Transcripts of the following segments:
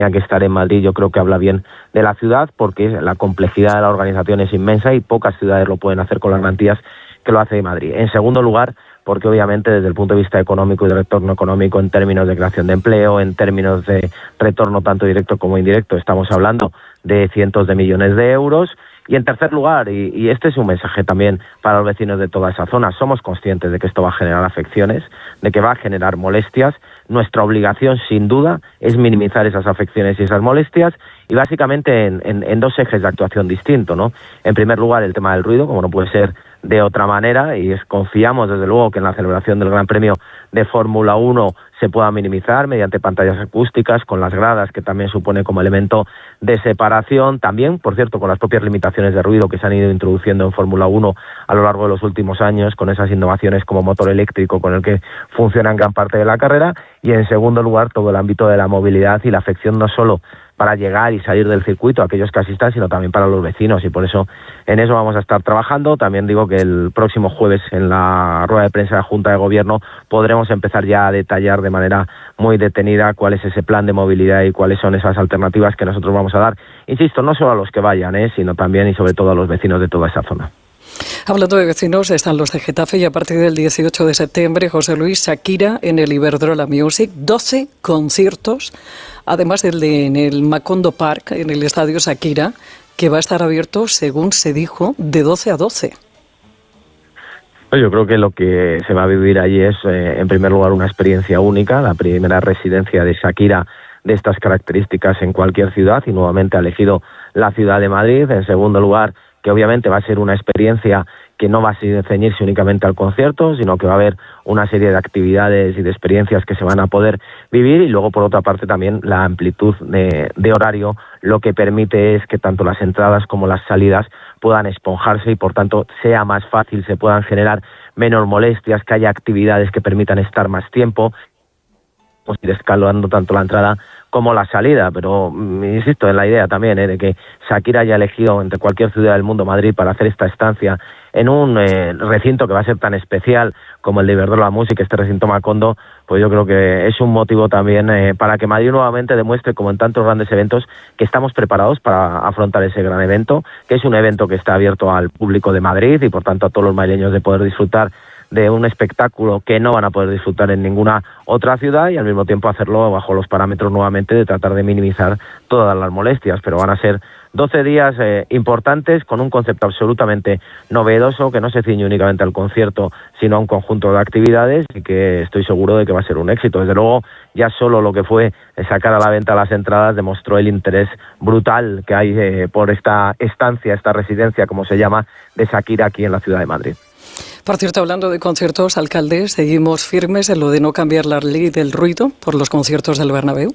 que estar en Madrid, yo creo que habla bien de la ciudad, porque la complejidad de la organización es inmensa y pocas ciudades lo pueden hacer con las garantías que lo hace Madrid. En segundo lugar, porque obviamente desde el punto de vista económico y de retorno económico, en términos de creación de empleo, en términos de retorno tanto directo como indirecto, estamos hablando de cientos de millones de euros. Y en tercer lugar, y este es un mensaje también para los vecinos de toda esa zona, somos conscientes de que esto va a generar afecciones, de que va a generar molestias. Nuestra obligación, sin duda, es minimizar esas afecciones y esas molestias, y básicamente en dos ejes de actuación distintos, ¿no? En primer lugar, el tema del ruido, como no puede ser de otra manera, y confiamos desde luego que en la celebración del Gran Premio de Fórmula 1 se pueda minimizar mediante pantallas acústicas, con las gradas, que también supone como elemento de separación, también, por cierto, con las propias limitaciones de ruido que se han ido introduciendo en Fórmula 1 a lo largo de los últimos años, con esas innovaciones como motor eléctrico con el que funciona en gran parte de la carrera, y en segundo lugar todo el ámbito de la movilidad y la afección no solo para llegar y salir del circuito, aquellos que asistan, sino también para los vecinos, y por eso en eso vamos a estar trabajando. También digo que el próximo jueves en la rueda de prensa de la Junta de Gobierno podremos empezar ya a detallar de manera muy detenida cuál es ese plan de movilidad y cuáles son esas alternativas que nosotros vamos a dar, insisto, no solo a los que vayan, sino también y sobre todo a los vecinos de toda esa zona. Hablando de vecinos, están los de Getafe, y a partir del 18 de septiembre, José Luis, Shakira en el Iberdrola Music, 12 conciertos, además del en el Macondo Park, en el estadio Shakira, que va a estar abierto, según se dijo, de 12 a 12. Yo creo que lo que se va a vivir allí es, en primer lugar, una experiencia única, la primera residencia de Shakira de estas características en cualquier ciudad, y nuevamente ha elegido la ciudad de Madrid. En segundo lugar, que obviamente va a ser una experiencia que no va a ceñirse únicamente al concierto, sino que va a haber una serie de actividades y de experiencias que se van a poder vivir, y luego por otra parte también la amplitud de horario lo que permite es que tanto las entradas como las salidas puedan esponjarse y por tanto sea más fácil, se puedan generar menos molestias, que haya actividades que permitan estar más tiempo, pues ir escalando tanto la entrada como la salida. Pero insisto en la idea también de que Shakira haya elegido entre cualquier ciudad del mundo Madrid para hacer esta estancia en un recinto que va a ser tan especial como el de Iberdrola Music, este recinto Macondo, pues yo creo que es un motivo también para que Madrid nuevamente demuestre, como en tantos grandes eventos, que estamos preparados para afrontar ese gran evento, que es un evento que está abierto al público de Madrid y por tanto a todos los madrileños de poder disfrutar de un espectáculo que no van a poder disfrutar en ninguna otra ciudad, y al mismo tiempo hacerlo bajo los parámetros nuevamente de tratar de minimizar todas las molestias. Pero van a ser 12 días importantes, con un concepto absolutamente novedoso que no se ciñe únicamente al concierto, sino a un conjunto de actividades, y que estoy seguro de que va a ser un éxito. Desde luego, ya solo lo que fue sacar a la venta las entradas demostró el interés brutal que hay por esta estancia, esta residencia, como se llama, de Shakira aquí en la ciudad de Madrid. Por cierto, hablando de conciertos, alcalde, ¿seguimos firmes en lo de no cambiar la ley del ruido por los conciertos del Bernabéu?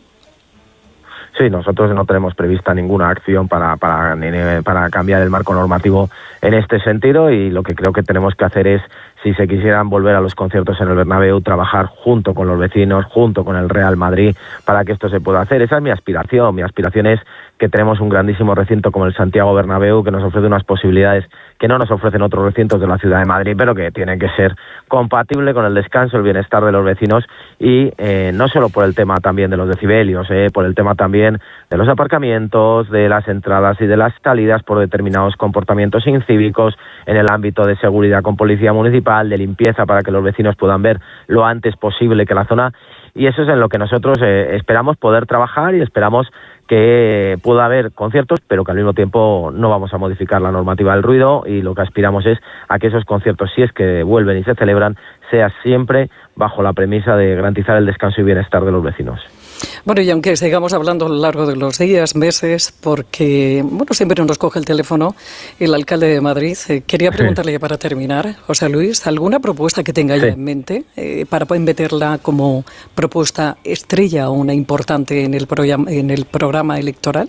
Sí, nosotros no tenemos prevista ninguna acción para cambiar el marco normativo en este sentido, y lo que creo que tenemos que hacer es, si se quisieran volver a los conciertos en el Bernabéu, trabajar junto con los vecinos, junto con el Real Madrid, para que esto se pueda hacer. Esa es mi aspiración. Mi aspiración es que tenemos un grandísimo recinto como el Santiago Bernabéu, que nos ofrece unas posibilidades que no nos ofrecen otros recintos de la ciudad de Madrid, pero que tienen que ser compatible con el descanso, el bienestar de los vecinos, y no solo por el tema también de los decibelios, por el tema también de los aparcamientos, de las entradas y de las salidas por determinados comportamientos incívicos, en el ámbito de seguridad con policía municipal, de limpieza para que los vecinos puedan ver lo antes posible que la zona, y eso es en lo que nosotros esperamos poder trabajar, y esperamos que pueda haber conciertos, pero que al mismo tiempo no vamos a modificar la normativa del ruido, y lo que aspiramos es a que esos conciertos, si es que vuelven y se celebran, sea siempre bajo la premisa de garantizar el descanso y bienestar de los vecinos. Bueno, y aunque sigamos hablando a lo largo de los días, meses, porque siempre nos coge el teléfono el alcalde de Madrid, quería preguntarle ya para terminar, José Luis, ¿alguna propuesta que tenga ya en mente para poder meterla como propuesta estrella o una importante en el programa electoral?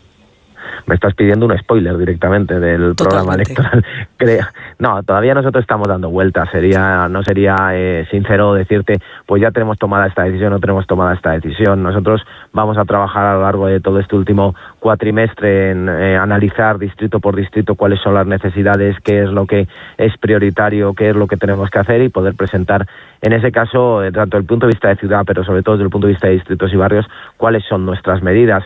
Me estás pidiendo un spoiler directamente del programa electoral. No, todavía nosotros estamos dando vueltas. No sería sincero decirte, pues ya tenemos tomada esta decisión, no tenemos tomada esta decisión. Nosotros vamos a trabajar a lo largo de todo este último cuatrimestre en analizar distrito por distrito cuáles son las necesidades, qué es lo que es prioritario, qué es lo que tenemos que hacer, y poder presentar, en ese caso, tanto desde el punto de vista de ciudad, pero sobre todo desde el punto de vista de distritos y barrios, cuáles son nuestras medidas.